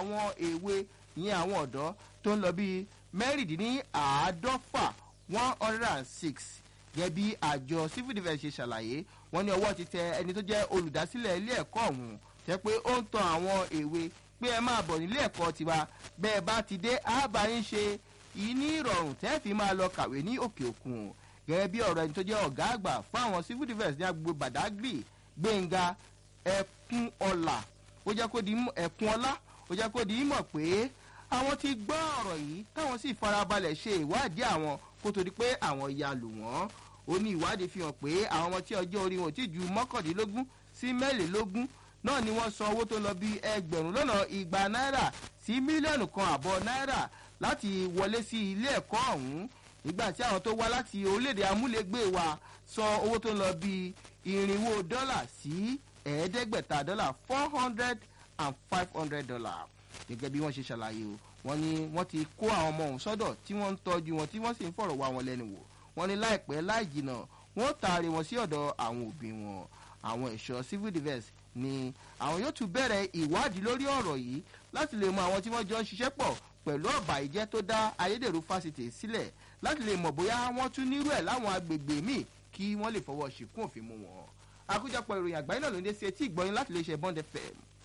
àwọn èwe ìyẹn àwọn ọ̀dọ́ tó ń lọ bíi mẹ́rìndínláàádọ́fà 106 gẹ́gẹ́ bí àjọ civil defence ṣe ṣàlàyé wọ́n ní ọwọ́ ti tẹ ẹni tó jẹ́ olùdásílẹ̀ ilé ẹ̀kọ́ ọ̀hún jẹ́ pé ó ń tan àwọn èwe pé ẹ máa bọ̀ nílé ẹ̀kọ́ tiwa bẹ́ẹ̀ bá ti dé àbá yín ṣe ìní ìrọ̀rùn tẹ́ fi máa lọ kàwé ní òkè òkun gẹ́gẹ́ bí ọ̀rọ̀ ẹni tó jẹ́ ọ̀gá àgbà fún àwọn civil defence ní agbègbè Badagry Gbénga Ẹkúnọlá ó jẹ́ kó di mọ̀ pé àwọn ti gbọ́ ọ̀rọ̀ yìí káwọn sì farabalẹ̀ ṣe ìwádìí àwọn kó tó di pé àwọn ya lù wọ́n ó ní ìwádìí fi hàn pé àwọn ọmọ tí ọjọ́ orí wọn ti ju mọ́kàndínlógún sí mẹ́rìnlélógún náà ni wọ́n san owó tó lọ bí ẹgbẹ̀rún lọ́nà 200 náírà sí mílíọ̀nù kan àbọ̀ náírà láti wọlé sí ilé ẹ̀kọ́ ọ̀hún nígbà tí àwọn tó wá láti orílẹ̀-èdè amúlégbé wa san owó tó lọ bí $400 sí $500 $400 and $500 gẹ́gẹ́ bí wọ́n ṣe ṣàlàyé o wọ́n ní wọ́n ti kó àwọn ọmọ ọ̀hún sọ́dọ̀ tí wọ́n ń tọ́jú wọn tí wọ́n sì ń fọ̀rọ̀ wá wọn lẹ́nu wò wọ́n ní láìpẹ́ láì jìnnà wọ́n taari wọn sí ọ̀dọ̀ àwọn òbí wọn àwọn ẹ̀ṣọ́ civil defence ni àwọn yóò tún bẹ̀rẹ̀ ìwádìí lórí ọ̀rọ̀ yìí láti lè mọ àwọn tí wọ́n jọ ń ṣiṣẹ́ pọ̀ pẹ̀lú ọ̀bàyéjẹ́ tó dá ayédèrú fásitì sílẹ̀ láti lè mọ̀ bóyá wọ́n tún nírú ẹ̀ láwọn agbègbè míì kí wọ́n lè fọwọ́ ṣìkún òfin mú wọn. àkójọpọ̀ ìròyìn àgbáyé náà ló ń dé sí etí ìgbọ́yìn láti lè ṣe Bond FM